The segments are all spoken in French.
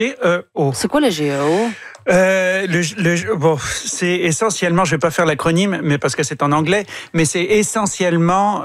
GEO. C'est quoi le GEO? Bon, c'est essentiellement, je vais pas faire l'acronyme, mais parce que c'est en anglais, mais c'est essentiellement.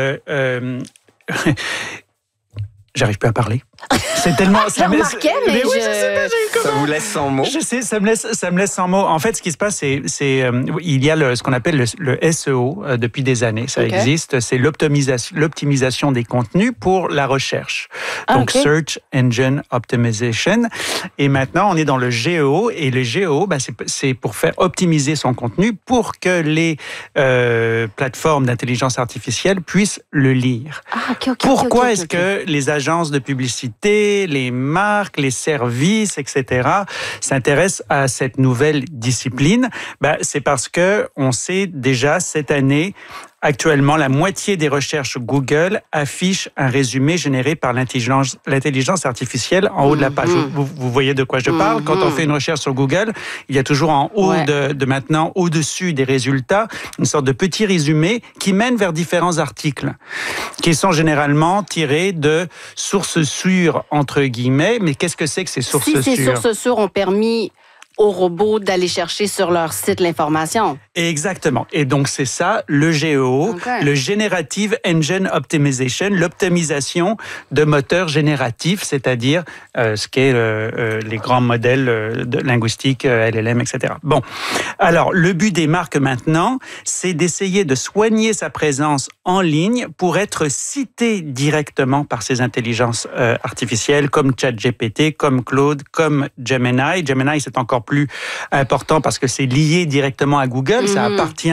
J'arrive plus à parler. C'est tellement. Je remarquais, mais oui, je sais pas, ça vous laisse sans mots. Je sais, ça me laisse sans mots. En fait, ce qui se passe, c'est il y a ce qu'on appelle le SEO depuis des années. Ça existe. C'est l'optimisation des contenus pour la recherche. Donc Search Engine Optimization. Et maintenant, on est dans le GEO. Et le GEO, c'est pour faire optimiser son contenu pour que les plateformes d'intelligence artificielle puissent le lire. Pourquoi est-ce que les agences de publicité, les marques, les services, etc., s'intéressent à cette nouvelle discipline? C'est parce que on sait déjà cette année, actuellement, la moitié des recherches Google affichent un résumé généré par l'intelligence artificielle en haut de la page. Vous voyez de quoi je parle? Quand on fait une recherche sur Google, il y a toujours en haut de maintenant, au-dessus des résultats, une sorte de petit résumé qui mène vers différents articles qui sont généralement tirés de sources sûres, entre guillemets. Mais qu'est-ce que c'est que ces sources sûres? Si ces sources sûres ont permis aux robots d'aller chercher sur leur site l'information. Exactement. Et donc, c'est ça, le GEO, le Generative Engine Optimization, l'optimisation de moteurs génératifs, c'est-à-dire ce qu'est les grands modèles linguistiques, LLM, etc. Bon. Alors, le but des marques maintenant, c'est d'essayer de soigner sa présence en ligne pour être cité directement par ces intelligences artificielles comme ChatGPT, comme Claude, comme Gemini. Gemini, c'est encore plus important parce que c'est lié directement à Google, ça appartient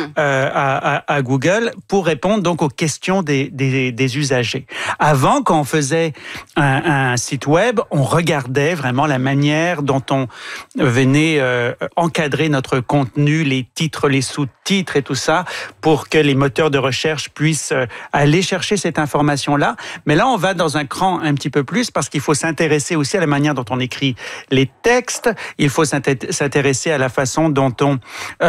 à Google pour répondre donc aux questions des usagers. Avant, quand on faisait un site web, on regardait vraiment la manière dont on venait encadrer notre contenu, les titres, les sous-titres et tout ça, pour que les moteurs de recherche puissent aller chercher cette information-là. Mais là, on va dans un cran un petit peu plus parce qu'il faut s'intéresser aussi à la manière dont on écrit les textes, il faut s'intéresser à la façon dont on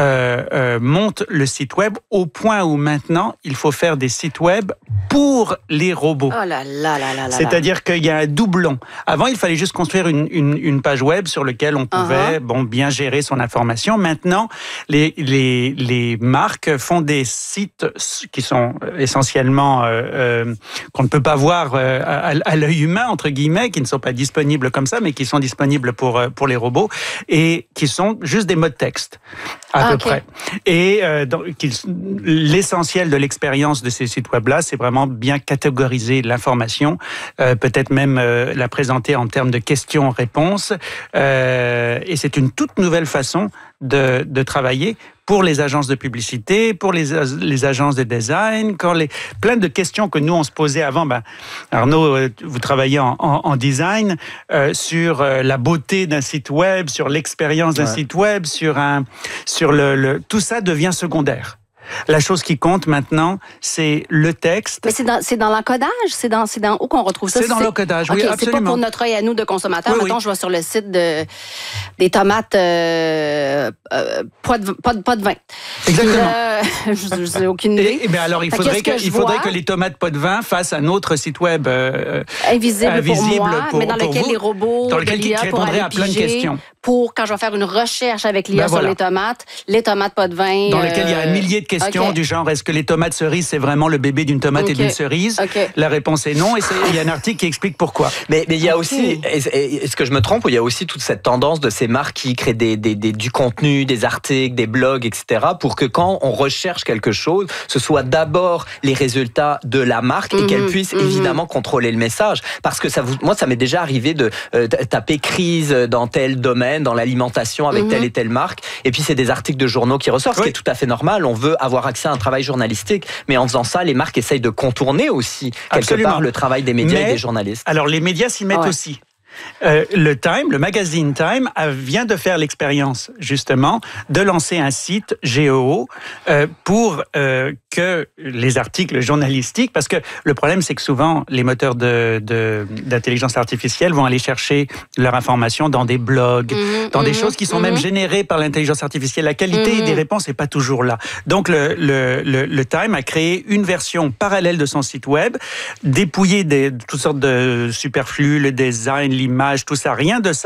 monte le site web, au point où maintenant, il faut faire des sites web pour les robots. Oh là là là là là. C'est-à-dire qu'il y a un doublon. Avant, il fallait juste construire une page web sur laquelle on pouvait bien gérer son information. Maintenant, les marques font des sites qui sont essentiellement qu'on ne peut pas voir à l'œil humain, entre guillemets, qui ne sont pas disponibles comme ça, mais qui sont disponibles pour les robots et qui sont juste des mots de texte, à peu près. Et l'essentiel de l'expérience de ces sites web-là, c'est vraiment bien catégoriser l'information, peut-être même la présenter en termes de questions-réponses. Et c'est une toute nouvelle façon de travailler pour les agences de publicité, pour les agences de design, plein de questions que nous, on se posait avant. Arnaud, vous travaillez en design, sur la beauté d'un site web, sur l'expérience d'un site web, tout ça devient secondaire. La chose qui compte maintenant, c'est le texte. Mais c'est dans l'encodage? C'est dans où qu'on retrouve ça? C'est dans l'encodage, oui, absolument. C'est pas pour notre œil à nous de consommateurs. Mettons, je vais sur le site des tomates pas de vin. Exactement. Je n'ai aucune idée. Alors, il faudrait que les tomates pas de vin fassent un autre site web invisible pour moi, mais dans lequel les robots de l'IA pourront aller à plein de questions. Pour, quand je vais faire une recherche avec l'IA sur les tomates pas de vin. Dans lequel il y a un millier de questions du genre, est-ce que les tomates cerises, c'est vraiment le bébé d'une tomate et d'une cerise? La réponse est non, et il y a un article qui explique pourquoi. Mais il y a aussi, est-ce que je me trompe, il y a aussi toute cette tendance de ces marques qui créent du contenu, des articles, des blogs, etc., pour que quand on recherche quelque chose, ce soit d'abord les résultats de la marque et qu'elle puisse évidemment contrôler le message. Parce que moi, ça m'est déjà arrivé de taper crise dans tel domaine, dans l'alimentation avec telle et telle marque, et puis c'est des articles de journaux qui ressortent, ce qui est tout à fait normal. On veut avoir accès à un travail journalistique, mais en faisant ça, les marques essayent de contourner aussi quelque part le travail des médias et des journalistes. Alors les médias s'y mettent aussi. Le magazine Time vient de faire l'expérience justement de lancer un site GEO pour que les articles journalistiques, parce que le problème c'est que souvent les moteurs d'intelligence artificielle vont aller chercher leur information dans des blogs, dans des choses qui sont même générées par l'intelligence artificielle. La qualité des réponses n'est pas toujours là. Donc le Time a créé une version parallèle de son site web, dépouillé de toutes sortes de superflus, le design, l'image, tout ça, rien de ça.